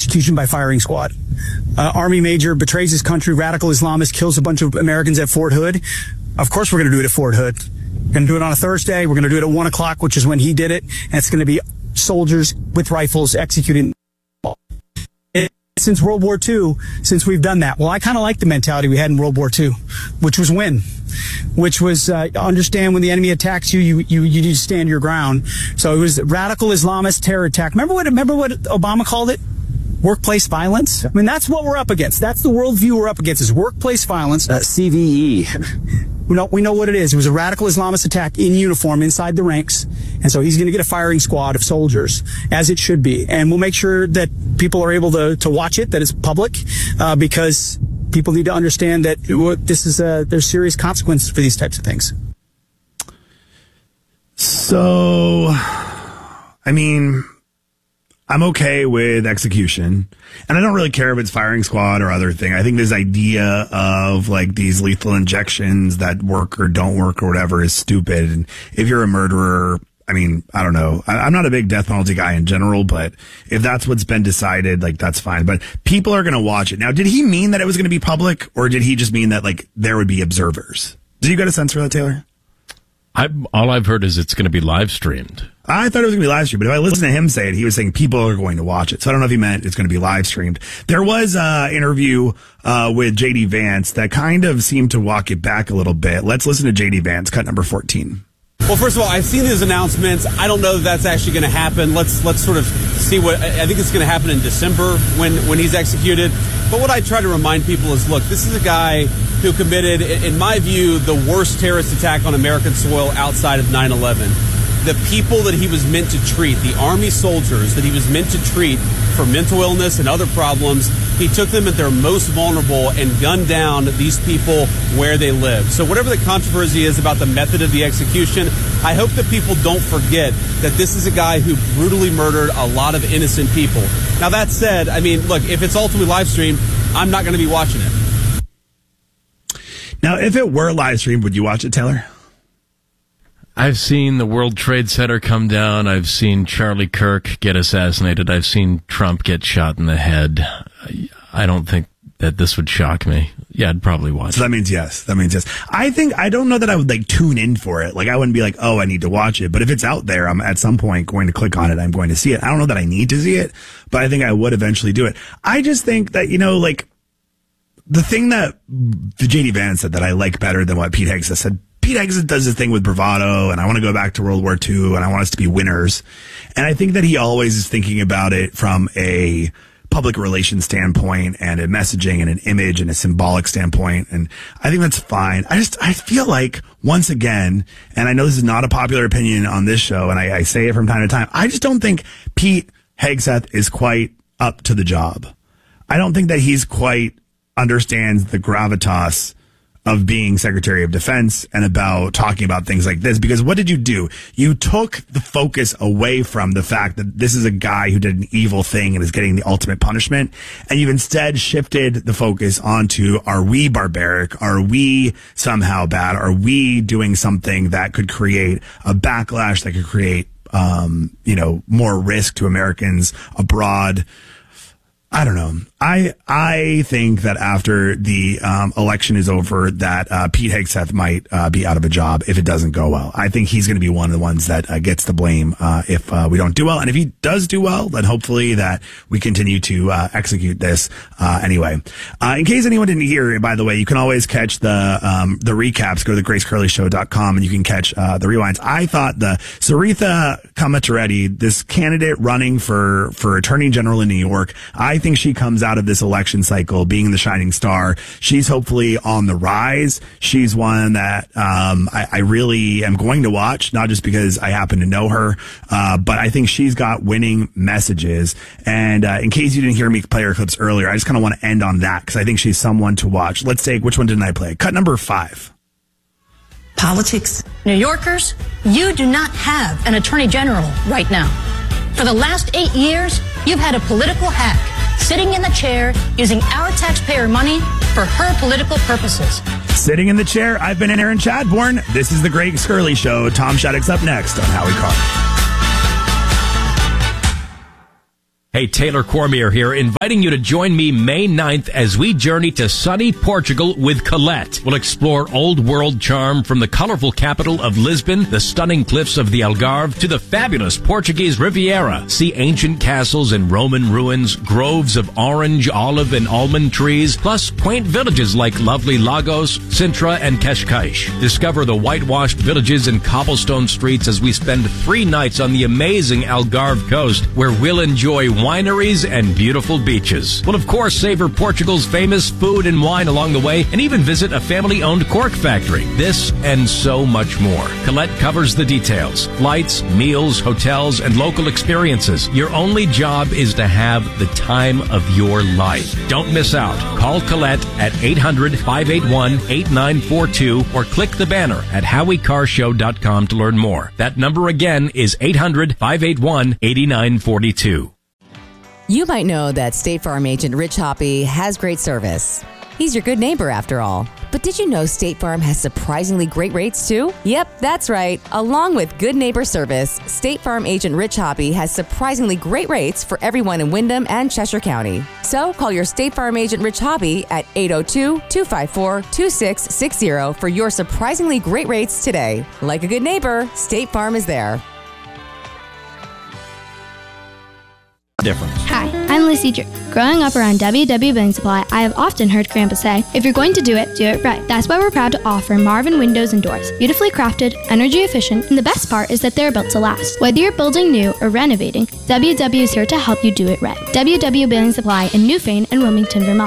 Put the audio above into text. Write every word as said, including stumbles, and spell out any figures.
execution by firing squad. Uh, Army major betrays his country, radical Islamist, kills a bunch of Americans at Fort Hood. Of course we're going to do it at Fort Hood. We're going to do it on a Thursday. We're going to do it at one o'clock, which is when he did it. And it's going to be soldiers with rifles executing. Since World War Two, since we've done that. Well, I kind of like the mentality we had in World War Two, which was win, which was uh, understand when the enemy attacks you, you, you, you need to stand your ground. So it was radical Islamist terror attack. Remember what, remember what Obama called it? Workplace violence. I mean, that's what we're up against. That's the worldview we're up against is workplace violence. Uh, C V E. We know, we know what it is. It was a radical Islamist attack in uniform inside the ranks. And so he's going to get a firing squad of soldiers, as it should be. And we'll make sure that people are able to, to watch it, that it's public, uh, because people need to understand that this is a, there's serious consequences for these types of things. So, I mean, I'm okay with execution, and I don't really care if it's firing squad or other thing. I think this idea of like these lethal injections that work or don't work or whatever is stupid. And if you're a murderer, I mean, I don't know. I, I'm not a big death penalty guy in general, but if that's what's been decided, like that's fine. But people are going to watch it. Now, did he mean that it was going to be public, or did he just mean that like there would be observers? Did you get a sense for that, Taylor? I, all I've heard is it's going to be live streamed. I thought it was going to be live streamed, but if I listened to him say it, he was saying people are going to watch it. So I don't know if he meant it's going to be live streamed. There was an interview uh, with J D Vance that kind of seemed to walk it back a little bit. Let's listen to J D Vance, cut number fourteen. Well, first of all, I've seen these announcements. I don't know that that's actually going to happen. Let's let's sort of see what I think it's going to happen in December when, when he's executed. But what I try to remind people is, look, this is a guy who committed, in my view, the worst terrorist attack on American soil outside of nine eleven. The people that he was meant to treat, the Army soldiers that he was meant to treat for mental illness and other problems, he took them at their most vulnerable and gunned down these people where they live. So whatever the controversy is about the method of the execution, I hope that people don't forget that this is a guy who brutally murdered a lot of innocent people. Now, that said, I mean, look, if it's ultimately live streamed, I'm not going to be watching it. Now, if it were live streamed, would you watch it, Taylor? I've seen the World Trade Center come down. I've seen Charlie Kirk get assassinated. I've seen Trump get shot in the head. I don't think that this would shock me. Yeah, I'd probably watch So it. that means yes. That means yes. I think, I don't know that I would like tune in for it. Like I wouldn't be like, oh, I need to watch it. But if it's out there, I'm at some point going to click on it. I'm going to see it. I don't know that I need to see it, but I think I would eventually do it. I just think that, you know, like the thing that J D Vance said that I like better than what Pete Hegseth said. Pete Hegseth does this thing with bravado, and I want to go back to World War Two, and I want us to be winners. And I think that he always is thinking about it from a public relations standpoint and a messaging and an image and a symbolic standpoint. And I think that's fine. I just, I feel like once again, and I know this is not a popular opinion on this show, and I, I say it from time to time, I just don't think Pete Hegseth is quite up to the job. I don't think that he's quite understands the gravitas of being Secretary of Defense and about talking about things like this. Because what did you do? You took the focus away from the fact that this is a guy who did an evil thing and is getting the ultimate punishment. And you've instead shifted the focus onto, are we barbaric? Are we somehow bad? Are we doing something that could create a backlash, that could create, um, you know, more risk to Americans abroad? I don't know. I I think that after the um, election is over, that uh, Pete Hegseth might uh, be out of a job if it doesn't go well. I think he's going to be one of the ones that uh, gets the blame uh, if uh, we don't do well. And if he does do well, then hopefully that we continue to uh, execute this uh, anyway. Uh, in case anyone didn't hear, by the way, you can always catch the um, the recaps. Go to the grace curley show dot com and you can catch uh, the rewinds. I thought the Saritha Kamatareddy, this candidate running for, for Attorney General in New York, I think she comes out of this election cycle being the shining star. She's hopefully on the rise. She's one that um, I, I really am going to watch, not just because I happen to know her, uh, but I think she's got winning messages. And uh, in case you didn't hear me play her clips earlier, I just kind of want to end on that because I think she's someone to watch. Let's take, which one didn't I play? Cut number five. Politics. New Yorkers, you do not have an attorney general right now. For the last eight years, you've had a political hack sitting in the chair using our taxpayer money for her political purposes. Sitting in the chair, I've been Aaron Chadbourne. This is the Greg Scurley Show. Tom Shattuck's up next on Howie Carr. Hey, Taylor Cormier here, inviting you to join me May ninth as we journey to sunny Portugal with Colette. We'll explore old world charm from the colorful capital of Lisbon, the stunning cliffs of the Algarve, to the fabulous Portuguese Riviera. See ancient castles and Roman ruins, groves of orange, olive, and almond trees, plus quaint villages like lovely Lagos, Sintra, and Cascais. Discover the whitewashed villages and cobblestone streets as we spend three nights on the amazing Algarve coast, where we'll enjoy wineries and beautiful beaches. We'll of course savor Portugal's famous food and wine along the way, and even visit a family-owned cork factory. This and so much more. Colette covers the details. Flights, meals, hotels, and local experiences. Your only job is to have the time of your life. Don't miss out. Call Colette at eight hundred, five eight one, eight nine four two or click the banner at howie car show dot com to learn more. That number again is eight hundred, five eight one, eight nine four two. You might know that State Farm agent Rich Hoppy has great service. He's your good neighbor after all. But did you know State Farm has surprisingly great rates too? Yep, that's right. Along with good neighbor service, State Farm agent Rich Hoppy has surprisingly great rates for everyone in Windham and Cheshire County. So call your State Farm agent Rich Hoppy at eight oh two, two five four, two six six zero for your surprisingly great rates today. Like a good neighbor, State Farm is there. Difference. Hi, I'm Lucy Drew. Growing up around W W Building Supply, I have often heard Grandpa say, if you're going to do it, do it right. That's why we're proud to offer Marvin Windows and Doors. Beautifully crafted, energy efficient, and the best part is that they're built to last. Whether you're building new or renovating, W W is here to help you do it right. W W Building Supply in Newfane and Wilmington, Vermont.